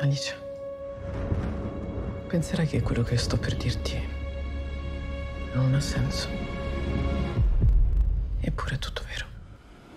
Alice, penserai che quello che sto per dirti non ha senso. Eppure è tutto vero.